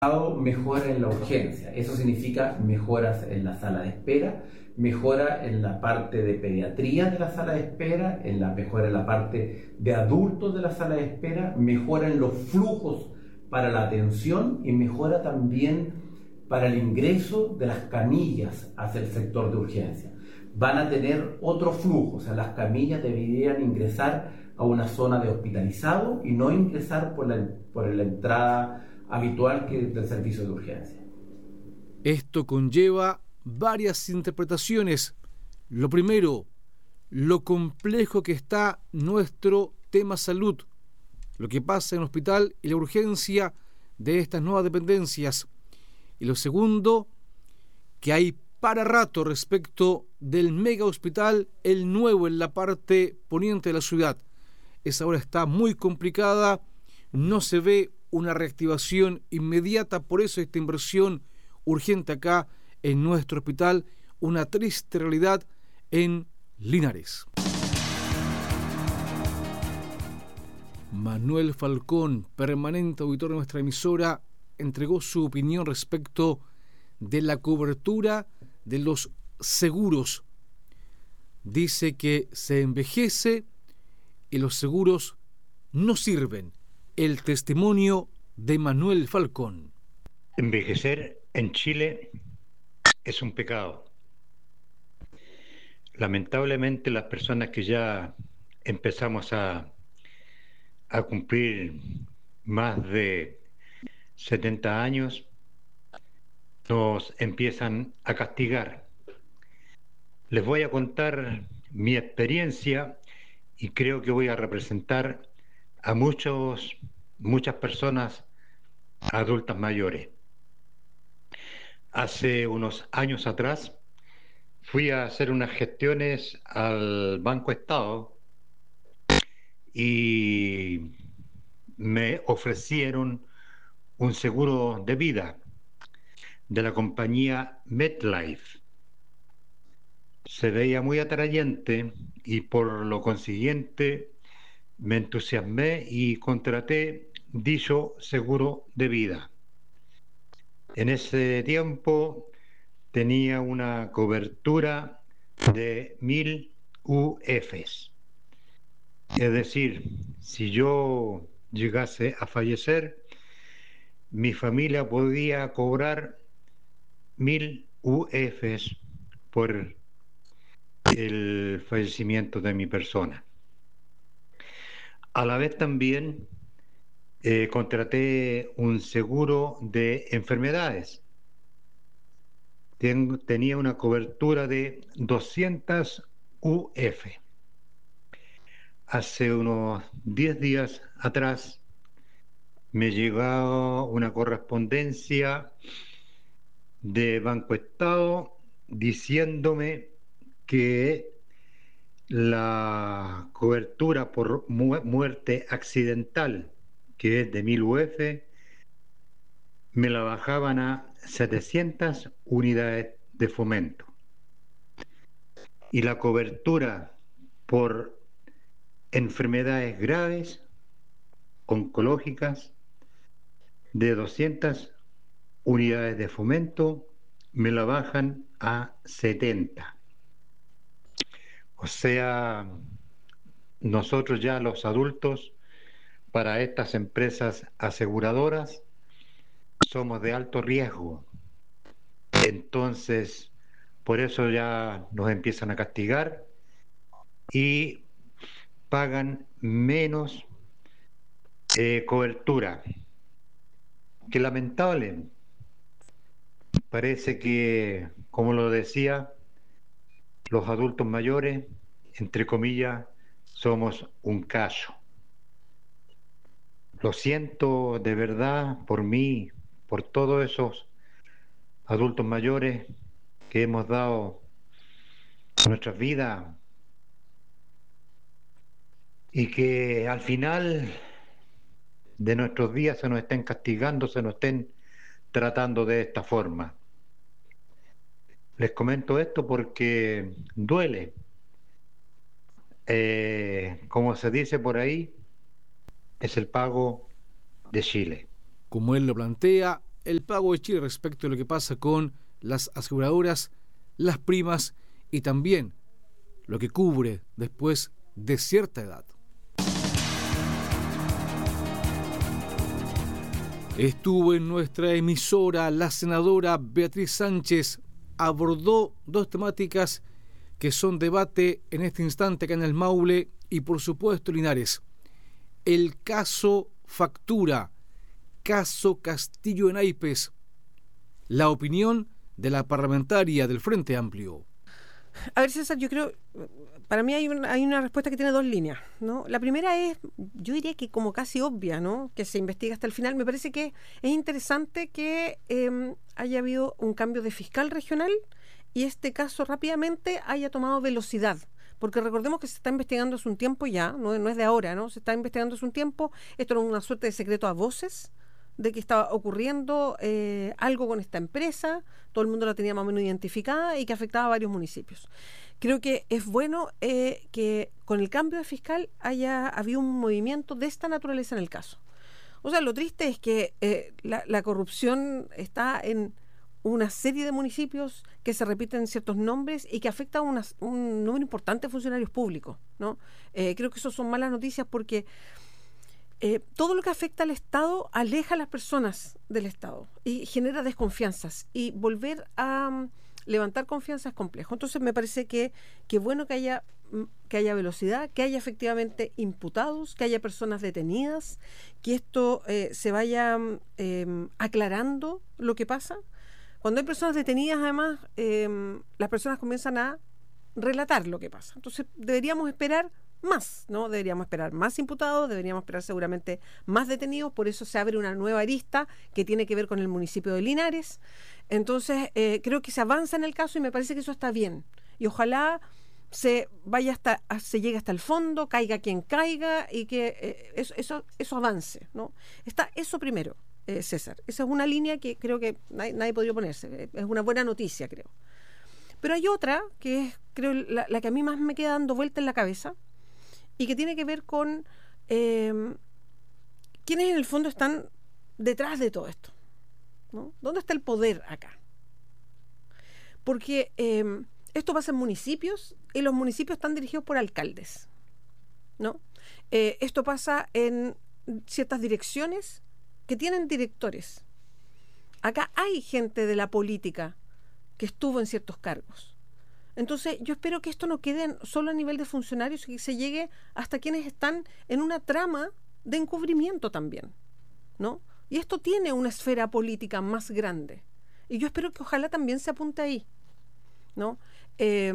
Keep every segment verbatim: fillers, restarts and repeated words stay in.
Mejora en la urgencia, eso significa mejoras en la sala de espera, mejora en la parte de pediatría de la sala de espera, en la mejora en la parte de adultos de la sala de espera, mejora en los flujos para la atención y mejora también para el ingreso de las camillas hacia el sector de urgencia. Van a tener otro flujo, o sea, las camillas deberían ingresar a una zona de hospitalizado y no ingresar por la, por la entrada habitual que del servicio de urgencia. Esto conlleva varias interpretaciones. Lo primero, lo complejo que está nuestro tema salud, lo que pasa en el hospital y la urgencia de estas nuevas dependencias. Y lo segundo, que hay para rato respecto del mega hospital, el nuevo en la parte poniente de la ciudad. Esa hora está muy complicada, no se ve una reactivación inmediata, por eso esta inversión urgente acá en nuestro hospital, una triste realidad en Linares. Manuel Falcón, permanente auditor de nuestra emisora, entregó su opinión respecto de la cobertura de los seguros. Dice que se envejece y los seguros no sirven. El testimonio de Manuel Falcón. Envejecer en Chile es un pecado. Lamentablemente las personas que ya empezamos a, a cumplir más de setenta años nos empiezan a castigar. Les voy a contar mi experiencia y creo que voy a representar a muchos, muchas personas adultas mayores. Hace unos años atrás fui a hacer unas gestiones al Banco Estado y me ofrecieron un seguro de vida de la compañía MetLife. Se veía muy atrayente y por lo consiguiente me entusiasmé y contraté dicho seguro de vida. En ese tiempo tenía una cobertura de mil U Fs. Es decir, si yo llegase a fallecer, mi familia podía cobrar mil U Fs por el fallecimiento de mi persona. A la vez también eh, contraté un seguro de enfermedades. Ten, tenía una cobertura de doscientas U F. Hace unos diez días atrás me llegó una correspondencia de Banco Estado diciéndome que la cobertura por mu- muerte accidental, que es de mil U F, me la bajaban a setecientas unidades de fomento. Y la cobertura por enfermedades graves, oncológicas, de doscientas unidades de fomento, me la bajan a setenta. O sea, nosotros ya los adultos, para estas empresas aseguradoras, somos de alto riesgo. Entonces, por eso ya nos empiezan a castigar y pagan menos eh, cobertura. Qué lamentable. Parece que, como lo decía, los adultos mayores, entre comillas, somos un caso. Lo siento de verdad por mí, por todos esos adultos mayores que hemos dado nuestras vidas y que al final de nuestros días se nos estén castigando, se nos estén tratando de esta forma. Les comento esto porque duele. Eh, como se dice por ahí, es el pago de Chile. Como él lo plantea, el pago de Chile respecto a lo que pasa con las aseguradoras, las primas y también lo que cubre después de cierta edad. Estuvo en nuestra emisora la senadora Beatriz Sánchez, abordó dos temáticas que son debate en este instante acá en el Maule y por supuesto Linares. El caso Factura, caso Castillo de Naipes, la opinión de la parlamentaria del Frente Amplio. A ver, César, yo creo, para mí hay una, hay una respuesta que tiene dos líneas, ¿no? La primera es, yo diría que como casi obvia, ¿no? Que se investiga hasta el final. Me parece que es interesante que eh, haya habido un cambio de fiscal regional y este caso rápidamente haya tomado velocidad. Porque recordemos que se está investigando hace un tiempo ya, no, no es de ahora, ¿no? Se está investigando hace un tiempo. Esto era una suerte de secreto a voces de que estaba ocurriendo eh, algo con esta empresa, todo el mundo la tenía más o menos identificada y que afectaba a varios municipios. Creo que es bueno eh, que con el cambio de fiscal haya habido un movimiento de esta naturaleza en el caso. O sea, lo triste es que eh, la, la corrupción está en una serie de municipios que se repiten ciertos nombres y que afecta a una, un número importante de funcionarios públicos, ¿no? Eh, creo que eso son malas noticias porque Eh, todo lo que afecta al Estado aleja a las personas del Estado y genera desconfianzas, y volver a um, levantar confianza es complejo. Entonces me parece que, que bueno que haya, que haya velocidad, que haya efectivamente imputados, que haya personas detenidas, que esto eh, se vaya eh, aclarando lo que pasa. Cuando hay personas detenidas, además, eh, las personas comienzan a relatar lo que pasa. Entonces deberíamos esperar más, ¿no? Deberíamos esperar más imputados, deberíamos esperar seguramente más detenidos, por eso se abre una nueva arista que tiene que ver con el municipio de Linares. Entonces, eh, creo que se avanza en el caso y me parece que eso está bien. Y ojalá se vaya hasta, se llegue hasta el fondo, caiga quien caiga y que eh, eso, eso, eso avance, ¿no? Está eso primero, eh, César. Esa es una línea que creo que nadie, nadie podría oponerse. Es una buena noticia, creo. Pero hay otra que es, creo, la, la que a mí más me queda dando vuelta en la cabeza, y que tiene que ver con eh, quiénes en el fondo están detrás de todo esto, ¿no? ¿Dónde está el poder acá? Porque eh, esto pasa en municipios y los municipios están dirigidos por alcaldes, ¿no? Eh, esto pasa en ciertas direcciones que tienen directores. Acá hay gente de la política que estuvo en ciertos cargos. Entonces, yo espero que esto no quede solo a nivel de funcionarios y que se llegue hasta quienes están en una trama de encubrimiento también, ¿no? Y esto tiene una esfera política más grande. Y yo espero que ojalá también se apunte ahí, ¿no? Eh,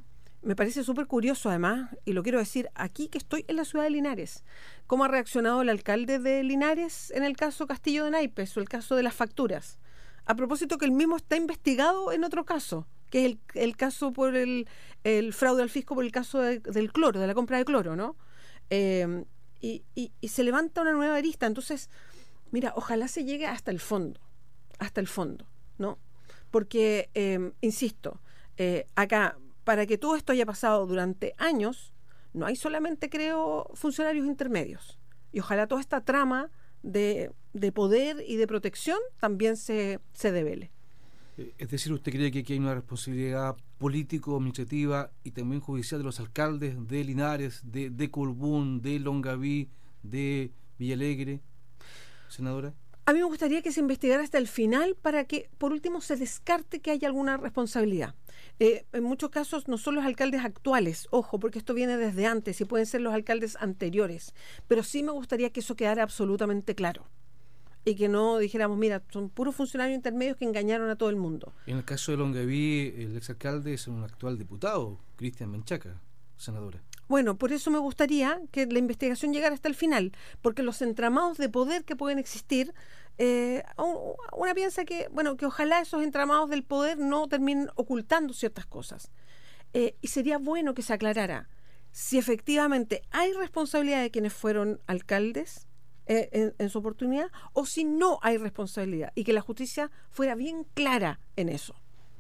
me parece súper curioso, además, y lo quiero decir aquí que estoy en la ciudad de Linares, cómo ha reaccionado el alcalde de Linares en el caso Castillo de Naipes o el caso de las facturas. A propósito que el mismo está investigado en otro caso, que es el, el caso por el, el fraude al fisco por el caso de, del cloro, de la compra de cloro, ¿no? Eh, y, y, y se levanta una nueva arista. Entonces, mira, ojalá se llegue hasta el fondo, hasta el fondo, ¿no? Porque, eh, insisto, eh, acá, para que todo esto haya pasado durante años, no hay solamente, creo, funcionarios intermedios. Y ojalá toda esta trama de, de poder y de protección también se, se devele. Es decir, ¿usted cree que aquí hay una responsabilidad político-administrativa y también judicial de los alcaldes de Linares, de, de Colbún, de Longaví, de Villalegre, senadora? A mí me gustaría que se investigara hasta el final para que, por último, se descarte que haya alguna responsabilidad. Eh, en muchos casos no son los alcaldes actuales, ojo, porque esto viene desde antes y pueden ser los alcaldes anteriores, pero sí me gustaría que eso quedara absolutamente claro. Y que no dijéramos, mira, son puros funcionarios intermedios que engañaron a todo el mundo. En el caso de Longaví, el exalcalde es un actual diputado, Cristian Menchaca, senadora. Bueno, por eso me gustaría que la investigación llegara hasta el final, porque los entramados de poder que pueden existir, eh, una piensa que, bueno, que ojalá esos entramados del poder no terminen ocultando ciertas cosas. Eh, y sería bueno que se aclarara si efectivamente hay responsabilidad de quienes fueron alcaldes, Eh, en, en su oportunidad, o si no hay responsabilidad, y que la justicia fuera bien clara en eso.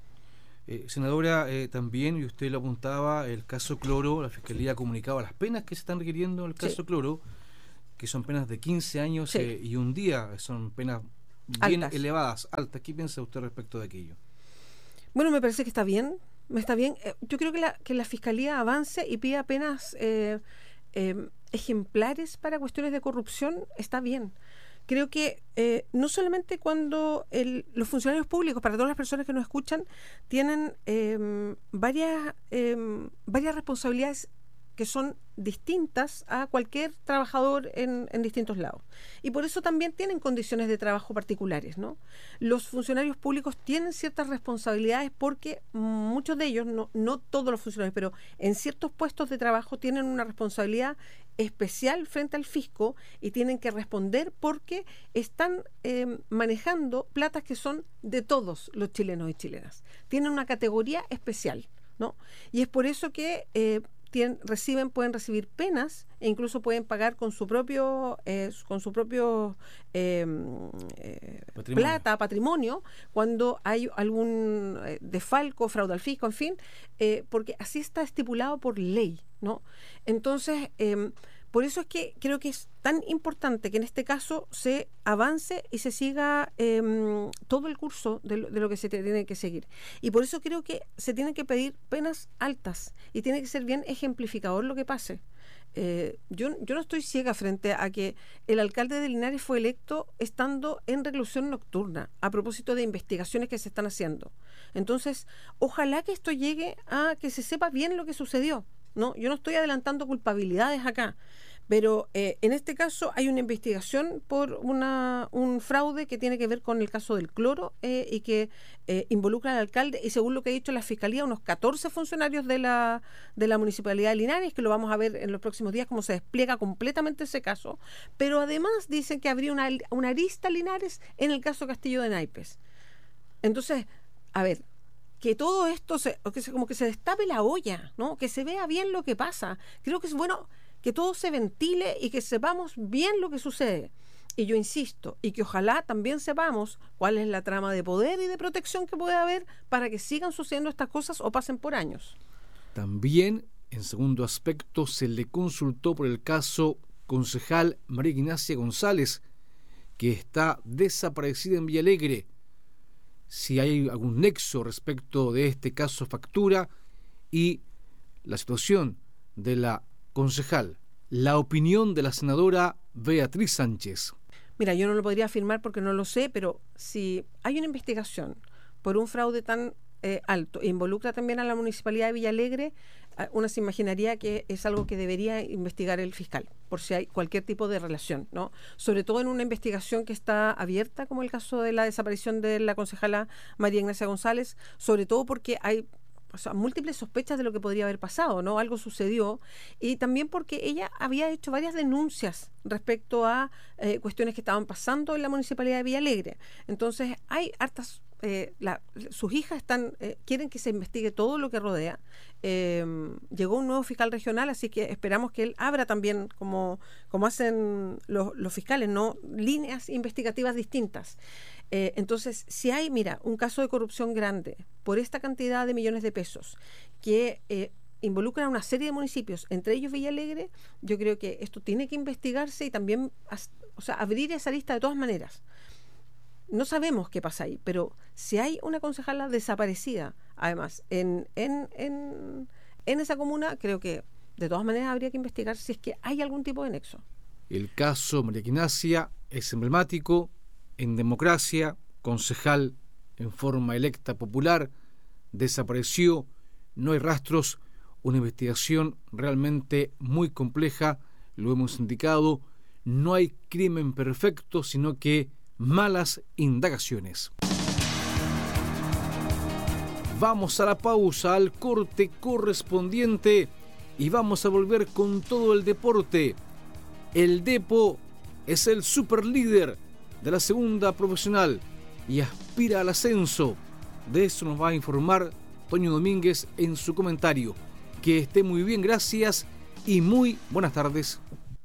Eh, senadora, eh, también, y usted lo apuntaba, el caso Cloro, la Fiscalía ha comunicado las penas que se están requiriendo en el caso sí. Cloro, que son penas de quince años sí. eh, y un día, son penas bien altas. elevadas, altas. ¿Qué piensa usted respecto de aquello? Bueno, me parece que está bien, me está bien. Eh, Yo creo que la, que la Fiscalía avance y pida penas eh, eh, ejemplares para cuestiones de corrupción, está bien. Creo que eh, no solamente cuando el, los funcionarios públicos, para todas las personas que nos escuchan, tienen eh, varias, eh, varias responsabilidades que son distintas a cualquier trabajador en, en distintos lados. Y por eso también tienen condiciones de trabajo particulares, ¿no? Los funcionarios públicos tienen ciertas responsabilidades porque muchos de ellos, no, no todos los funcionarios, pero en ciertos puestos de trabajo tienen una responsabilidad especial frente al fisco y tienen que responder porque están eh, manejando platas que son de todos los chilenos y chilenas. Tienen una categoría especial, ¿no? Y es por eso que eh, tienen, reciben, pueden recibir penas e incluso pueden pagar con su propio, eh, con su propio eh, eh, patrimonio. plata, patrimonio, cuando hay algún eh, desfalco, fraude al fisco, en fin, eh, porque así está estipulado por ley, ¿no? Entonces, eh, por eso es que creo que es tan importante que en este caso se avance y se siga eh, todo el curso de lo, de lo que se tiene que seguir. Y por eso creo que se tienen que pedir penas altas y tiene que ser bien ejemplificador lo que pase. Eh, yo, yo no estoy ciega frente a que el alcalde de Linares fue electo estando en reclusión nocturna a propósito de investigaciones que se están haciendo. Entonces, ojalá que esto llegue a que se sepa bien lo que sucedió, ¿no? Yo no estoy adelantando culpabilidades acá, pero eh, en este caso hay una investigación por una, un fraude que tiene que ver con el caso del cloro eh, y que eh, involucra al alcalde y, según lo que ha dicho la Fiscalía, unos catorce funcionarios de la, de la Municipalidad de Linares, que lo vamos a ver en los próximos días cómo se despliega completamente ese caso, pero además dicen que habría una, una arista Linares en el caso Castillo de Naipes. Entonces, a ver, que todo esto, se, que se, como que se destape la olla, ¿no? Que se vea bien lo que pasa. Creo que es bueno que todo se ventile y que sepamos bien lo que sucede. Y yo insisto, y que ojalá también sepamos cuál es la trama de poder y de protección que puede haber para que sigan sucediendo estas cosas o pasen por años. También, en segundo aspecto, se le consultó por el caso concejal María Ignacia González, que está desaparecida en Villalegre. Si hay algún nexo respecto de este caso factura y la situación de la concejal, la opinión de la senadora Beatriz Sánchez. Mira, yo no lo podría afirmar porque no lo sé, pero si hay una investigación por un fraude tan eh, alto e involucra también a la Municipalidad de Villalegre, uno se imaginaría que es algo que debería investigar el fiscal, por si hay cualquier tipo de relación, ¿no? Sobre todo en una investigación que está abierta, como el caso de la desaparición de la concejala María Ignacia González, sobre todo porque hay, o sea, múltiples sospechas de lo que podría haber pasado, ¿no? Algo sucedió, y también porque ella había hecho varias denuncias respecto a eh, cuestiones que estaban pasando en la Municipalidad de Villalegre. Entonces, hay hartas Eh, la, sus hijas están eh, quieren que se investigue todo lo que rodea. Eh, llegó un nuevo fiscal regional, así que esperamos que él abra también, como, como hacen los, los fiscales, ¿no? Líneas investigativas distintas. Eh, entonces, si hay, mira, un caso de corrupción grande por esta cantidad de millones de pesos que eh, involucra a una serie de municipios, entre ellos Villalegre, yo creo que esto tiene que investigarse y también, o sea, abrir esa lista de todas maneras. No sabemos qué pasa ahí, pero si hay una concejala desaparecida, además, en, en, en, en esa comuna, creo que de todas maneras habría que investigar si es que hay algún tipo de nexo. El caso María Ignacia es emblemático. En democracia, concejal en forma electa popular, desapareció, no hay rastros, una investigación realmente muy compleja, lo hemos indicado, no hay crimen perfecto, sino que malas indagaciones. Vamos a la pausa, al corte correspondiente y vamos a volver con todo el deporte. El Depo es el superlíder de la segunda profesional y aspira al ascenso. De eso nos va a informar Toño Domínguez en su comentario. Que esté muy bien, gracias y muy buenas tardes.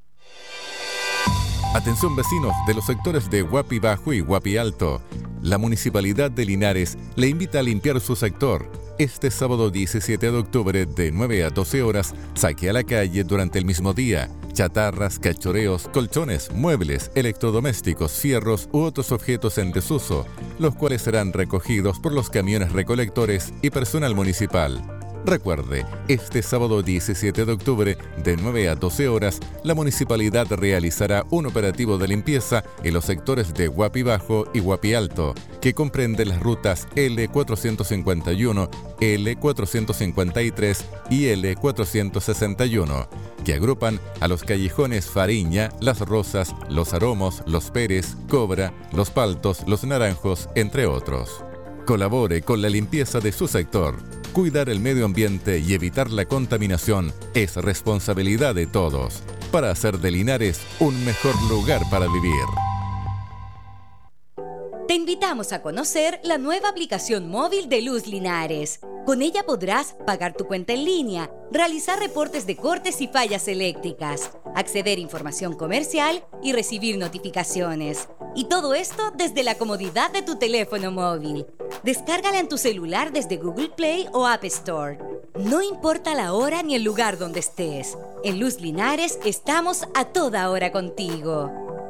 Atención vecinos de los sectores de Huapi Bajo y Huapi Alto. La Municipalidad de Linares le invita a limpiar su sector. Este sábado diecisiete de octubre de nueve a doce horas, saque a la calle durante el mismo día. chatarras, cachoreos, colchones, muebles, electrodomésticos, fierros u otros objetos en desuso, los cuales serán recogidos por los camiones recolectores y personal municipal. Recuerde, este sábado diecisiete de octubre, de nueve a doce horas, la municipalidad realizará un operativo de limpieza en los sectores de Huapi Bajo y Huapi Alto, que comprende las rutas L cuatrocientos cincuenta y uno, L cuatrocientos cincuenta y tres y L cuatrocientos sesenta y uno, que agrupan a los callejones Fariña, Las Rosas, Los Aromos, Los Pérez, Cobra, Los Paltos, Los Naranjos, entre otros. Colabore con la limpieza de su sector. Cuidar el medio ambiente y evitar la contaminación es responsabilidad de todos, para hacer de Linares un mejor lugar para vivir. Te invitamos a conocer la nueva aplicación móvil de Luz Linares. Con ella podrás pagar tu cuenta en línea, realizar reportes de cortes y fallas eléctricas, acceder a información comercial y recibir notificaciones. Y todo esto desde la comodidad de tu teléfono móvil. Descárgala en tu celular desde Google Play o App Store. No importa la hora ni el lugar donde estés. En Luz Linares estamos a toda hora contigo.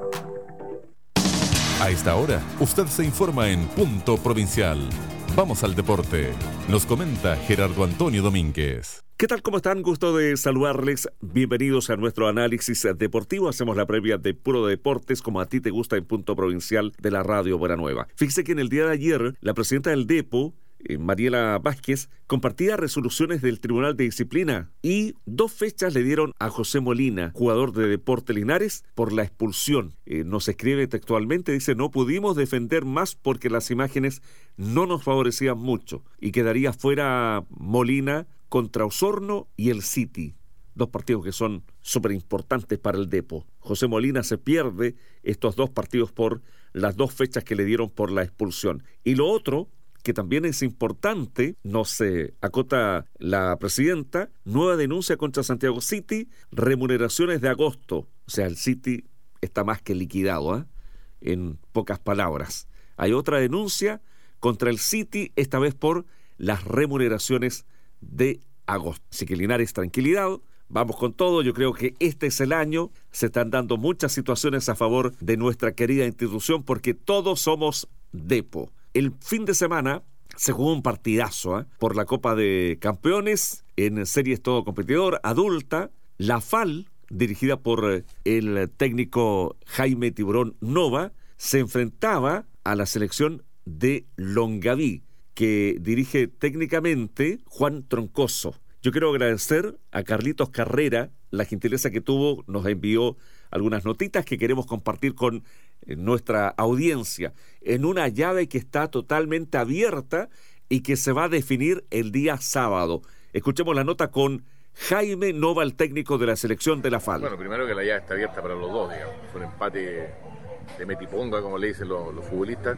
A esta hora, usted se informa en Punto Provincial. Vamos al deporte. Nos comenta Gerardo Antonio Domínguez. ¿Qué tal? ¿Cómo están? Gusto de saludarles. Bienvenidos a nuestro análisis deportivo. Hacemos la previa de Puro Deportes, como a ti te gusta, en Punto Provincial de la Radio Buena Nueva. Fíjese que en el día de ayer, la presidenta del Depo, eh, Mariela Vázquez, compartía resoluciones del Tribunal de Disciplina y dos fechas le dieron a José Molina, jugador de Deportes Linares, por la expulsión. Eh, nos escribe textualmente, dice: no pudimos defender más porque las imágenes no nos favorecían mucho y quedaría fuera Molina contra Osorno y el City, dos partidos que son súper importantes para el Depo. José Molina se pierde estos dos partidos por las dos fechas que le dieron por la expulsión. Y lo otro, que también es importante, nos eh, acota la presidenta, nueva denuncia contra Santiago City, remuneraciones de agosto. O sea, el City está más que liquidado, ¿eh? En pocas palabras. Hay otra denuncia contra el City, esta vez por las remuneraciones de agosto. Así que Linares, tranquilidad, vamos con todo. Yo creo que este es el año. Se están dando muchas situaciones a favor de nuestra querida institución porque todos somos Depo. El fin de semana se jugó un partidazo ¿eh? por la Copa de Campeones en series todo competidor adulta. La F A L, dirigida por el técnico Jaime Tiburón Nova, se enfrentaba a la selección de Longaví, que dirige técnicamente Juan Troncoso. Yo quiero agradecer a Carlitos Carrera la gentileza que tuvo, nos envió algunas notitas que queremos compartir con eh, nuestra audiencia, en una llave que está totalmente abierta y que se va a definir el día sábado. Escuchemos la nota con Jaime Nova, el técnico de la selección de la F A L. Bueno, primero que la llave está abierta para los dos, digamos. Fue un empate de metiponga, como le dicen los, los futbolistas,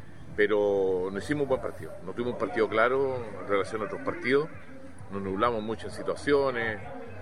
pero no hicimos un buen partido. No tuvimos un partido claro en relación a otros partidos, nos nublamos mucho en situaciones,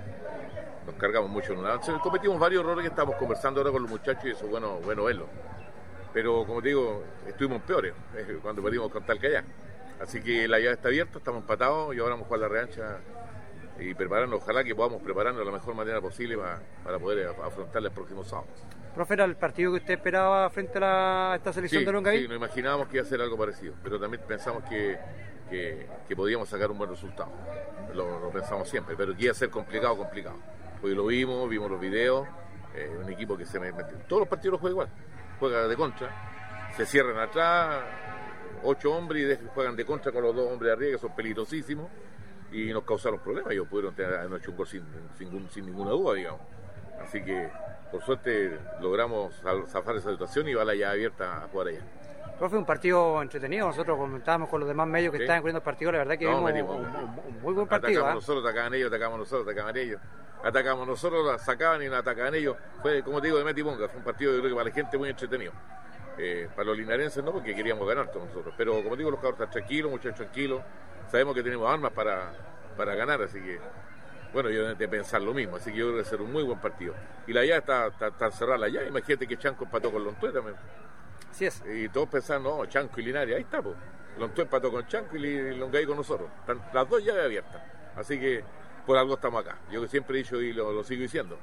nos cargamos mucho en una... Entonces, cometimos varios errores que estamos conversando ahora con los muchachos y eso es bueno, bueno verlo. Pero, como te digo, estuvimos peores eh, cuando perdimos con Talca. Así que la llave está abierta, estamos empatados y ahora vamos a jugar la revancha y prepararnos. Ojalá que podamos prepararnos de la mejor manera posible para, para poder afrontar el próximo sábado. Profe, ¿era el partido que usted esperaba frente a, la, a esta selección sí, de Longaví? Sí, nos imaginábamos que iba a ser algo parecido, pero también pensamos que, que, que podíamos sacar un buen resultado. Lo, lo pensamos siempre, pero que iba a ser complicado, complicado. Porque lo vimos, vimos los videos, eh, un equipo que se mete... Todos los partidos los juega igual, juega de contra, se cierran atrás, ocho hombres y juegan de contra con los dos hombres de arriba que son peligrosísimos y nos causaron problemas. Ellos pudieron tener hecho un gol sin, sin, sin ninguna duda, digamos. Así que, por suerte, logramos zafar esa situación y va la llave abierta a jugar allá. Profe, un partido entretenido. Nosotros comentábamos con los demás medios que ¿sí? estaban cubriendo el partido. La verdad que no, vimos un, un, un muy buen partido. Atacamos ¿eh? nosotros, atacaban ellos, atacamos nosotros, atacaban ellos. Atacamos nosotros, la sacaban y la atacaban ellos. Fue, como te digo, de metiponga. Fue un partido, yo creo que para la gente muy entretenido. Eh, para los linarenses no, porque queríamos ganar todos nosotros. Pero, como te digo, los cabros están tranquilos, muchachos tranquilos. Sabemos que tenemos armas para, para ganar, así que... Bueno, yo de pensar lo mismo, así que yo creo que va a ser un muy buen partido. Y la llave está, está, está cerrada la llave. Imagínate que Chanco empató con Lontué también. Así es. Y todos pensaban, no, Chanco y Linares, ahí está, pues. Lontué empató con Chanco y Longaví con nosotros. Están las dos llaves abiertas. Así que por algo estamos acá. Yo siempre he dicho y lo, lo sigo diciendo.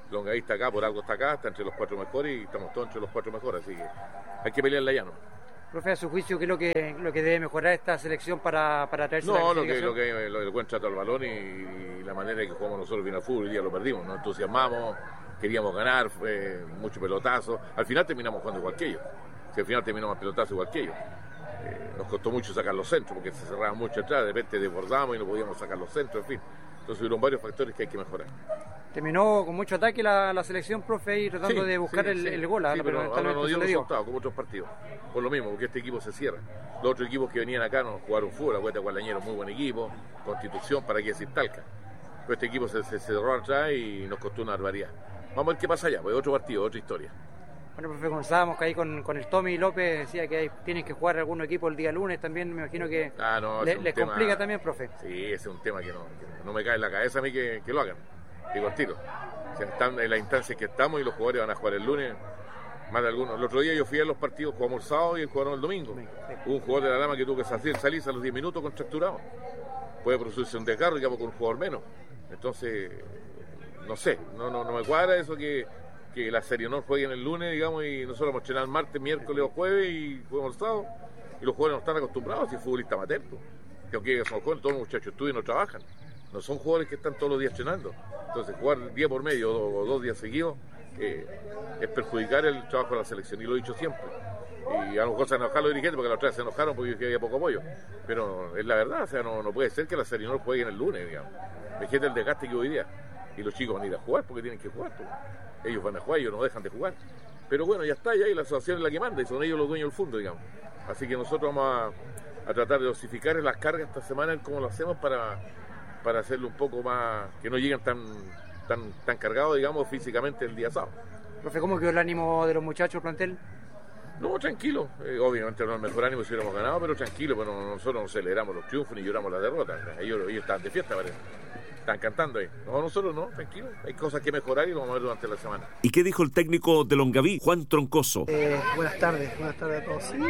Longaví está acá, por algo está acá, está entre los cuatro mejores y estamos todos entre los cuatro mejores, así que hay que pelearla ya, ¿no? Profe, a su juicio, ¿qué es lo que, lo que debe mejorar esta selección para, para traerse no, la No, lo que, clasificación? lo que lo del buen trato al balón y, y la manera en que jugamos nosotros bien al fútbol, hoy día lo perdimos, nos entusiasmamos, queríamos ganar, fue mucho pelotazo, al final terminamos jugando igual que ellos, si al final terminamos pelotazo igual que ellos. Eh, nos costó mucho sacar los centros porque se cerraban mucho atrás, de repente desbordamos y no podíamos sacar los centros, en fin. Entonces hubieron varios factores que hay que mejorar. Terminó con mucho ataque la, la selección, profe, y tratando sí, de buscar sí, el, sí. el gol. Sí, pero ahora no dio le dio. resultado como otros partidos. Por lo mismo, porque este equipo se cierra. Los otros equipos que venían acá no jugaron fútbol. La Cueta Gualañero, muy buen equipo. Constitución, para qué decir Talca. Pero este equipo se, se cerró atrás y nos costó una barbaridad. Vamos a ver qué pasa allá, pues otro partido, otra historia. Bueno, profe, comenzábamos que ahí con, con el Tommy López, decía que hay, tienen que jugar algunos equipos el día lunes también, me imagino que ah, no, le, es les tema, complica también, profe. Sí, ese es un tema que no, que no me cae en la cabeza a mí que, que lo hagan, digo al tiro. O sea, están en la instancia que estamos y los jugadores van a jugar el lunes, más de algunos. El otro día yo fui a los partidos, jugamos el sábado y jugaron el domingo. Sí. Hubo un jugador de la Dama que tuvo que salir, salir a los diez minutos contracturado. Puede producirse un desgarro, digamos, con un jugador menos. Entonces, no sé, no, no, no me cuadra eso que... que la Serie Honor jueguen el lunes, digamos, y nosotros vamos a entrenar el martes, miércoles o jueves y jugamos el sábado, y los jugadores no están acostumbrados a ser futbolistas amateur, que aunque son jóvenes, todos los muchachos estudian y no trabajan, no son jugadores que están todos los días entrenando, entonces jugar día por medio o dos días seguidos eh, es perjudicar el trabajo de la selección, y lo he dicho siempre, y a lo mejor se enojaron los dirigentes porque la otra vez se enojaron porque había poco apoyo, pero es la verdad, o sea, no, no puede ser que la Serie Honor jueguen el lunes, digamos, fíjate el desgaste que hoy día, y los chicos van a ir a jugar porque tienen que jugar, pues. Ellos van a jugar, ellos no dejan de jugar. Pero bueno, ya está, ya y la asociación es la que manda y son ellos los dueños del fondo, digamos. Así que nosotros vamos a, a tratar de dosificar las cargas esta semana, como lo hacemos para, para hacerlo un poco más, que no lleguen tan, tan, tan cargados, digamos, físicamente el día sábado. Profe, ¿cómo quedó el ánimo de los muchachos, el plantel? No, tranquilo. Eh, obviamente no es el mejor ánimo si hubiéramos ganado, pero tranquilo, pero nosotros no celebramos los triunfos ni lloramos las derrotas. Ellos, ellos están de fiesta, parece. Están cantando ahí. No, nosotros no, tranquilo. Hay cosas que mejorar y lo vamos a ver durante la semana. ¿Y qué dijo el técnico de Longaví, Juan Troncoso? Eh, buenas tardes, buenas tardes a todos. Sí.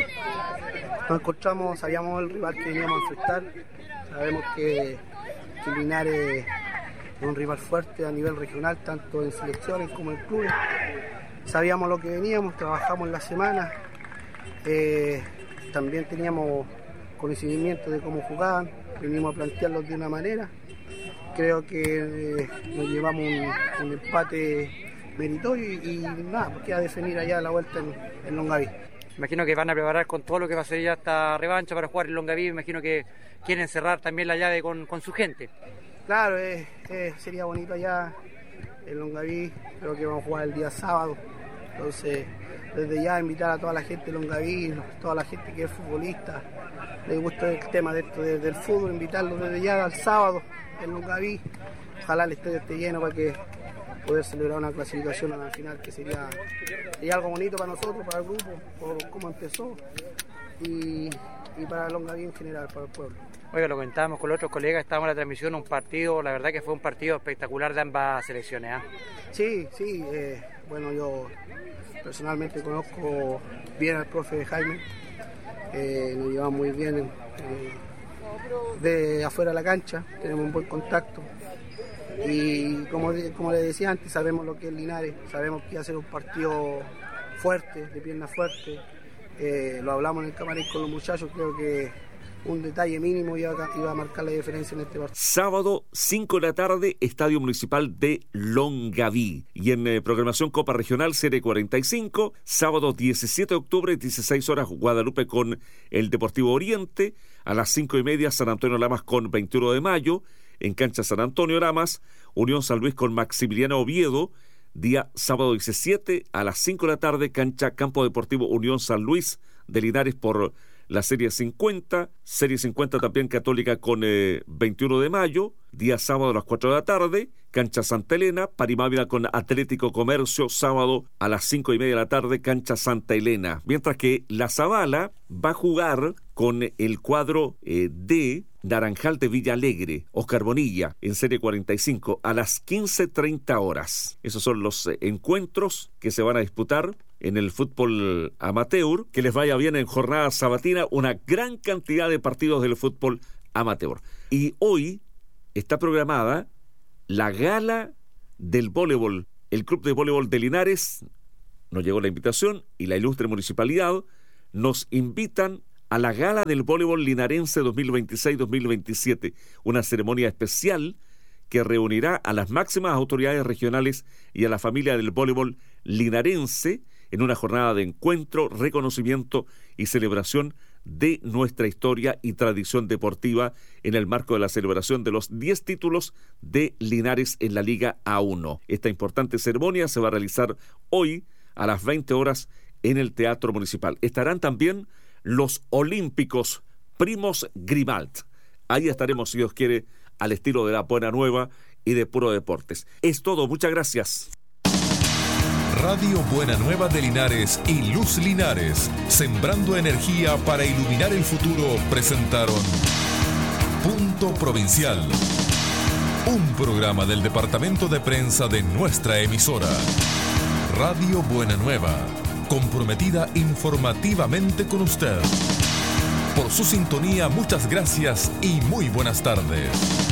Nos encontramos, sabíamos el rival que veníamos a enfrentar. Sabemos que, que Linares es un rival fuerte a nivel regional, tanto en selecciones como en clubes. Sabíamos lo que veníamos, trabajamos la semana. Eh, también teníamos conocimiento de cómo jugaban, venimos a plantearlos de una manera. Creo que eh, nos llevamos un, un empate meritorio y, y nada, pues queda definir allá la vuelta en, en Longaví. Imagino que van a preparar con todo lo que va a ser ya esta revancha para jugar en Longaví. Imagino que quieren cerrar también la llave con, con su gente. Claro, eh, eh, sería bonito allá en Longaví. Creo que vamos a jugar el día sábado. Entonces, desde ya invitar a toda la gente de Longaví, toda la gente que es futbolista, le gusta el tema de esto, de, del fútbol, invitarlos desde ya al sábado en Longaví. Ojalá el estadio esté lleno para que poder celebrar una clasificación a la final, que sería, sería algo bonito para nosotros, para el grupo, por cómo empezó y, y para Longaví en general, para el pueblo. Oiga, lo comentábamos con los otros colegas, estábamos en la transmisión, un partido, la verdad que fue un partido espectacular de ambas selecciones. ¿eh? Sí, sí, eh, bueno, yo personalmente conozco bien al profe Jaime, eh, nos llevamos muy bien eh, de afuera de la cancha, tenemos un buen contacto y como, como le decía antes, sabemos lo que es Linares, sabemos que iba a ser un partido fuerte, de pierna fuerte, eh, lo hablamos en el camarín con los muchachos, creo que un detalle mínimo iba a, iba a marcar la diferencia en este partido. Sábado, cinco de la tarde, Estadio Municipal de Longaví. Y en eh, programación Copa Regional, Serie cuarenta y cinco, sábado diecisiete de octubre, dieciséis horas, Guadalupe con el Deportivo Oriente. A las cinco y media, San Antonio Lamas con veintiuno de mayo. En cancha San Antonio Lamas, Unión San Luis con Maximiliano Oviedo. Día sábado diecisiete, a las cinco de la tarde, cancha Campo Deportivo Unión San Luis de Linares por la Serie cincuenta, Serie cincuenta también Católica con eh, veintiuno de mayo, día sábado a las cuatro de la tarde, cancha Santa Elena, Parimávila con Atlético Comercio, sábado a las cinco y media de la tarde, cancha Santa Elena. Mientras que la Zabala va a jugar con el cuadro eh, de Naranjal de Villa Alegre, Oscar Bonilla, en Serie cuarenta y cinco, a las quince treinta horas. Esos son los eh, encuentros que se van a disputar en el fútbol amateur. Que les vaya bien en jornada sabatina, una gran cantidad de partidos del fútbol amateur. Y hoy está programada la gala del voleibol el Club de Voleibol de Linares, nos llegó la invitación y la ilustre municipalidad nos invitan a la Gala del Voleibol Linarense dos mil veintiséis dos mil veintisiete, una ceremonia especial que reunirá a las máximas autoridades regionales y a la familia del voleibol linarense en una jornada de encuentro, reconocimiento y celebración de nuestra historia y tradición deportiva en el marco de la celebración de los diez títulos de Linares en la Liga A uno. Esta importante ceremonia se va a realizar hoy a las veinte horas en el Teatro Municipal. Estarán también los olímpicos Primos Grimalt. Ahí estaremos, si Dios quiere, al estilo de la Buena Nueva y de Puro Deportes. Es todo, muchas gracias. Radio Buena Nueva de Linares y Luz Linares, sembrando energía para iluminar el futuro, presentaron Punto Provincial, un programa del departamento de prensa de nuestra emisora. Radio Buena Nueva, comprometida informativamente con usted. Por su sintonía, muchas gracias y muy buenas tardes.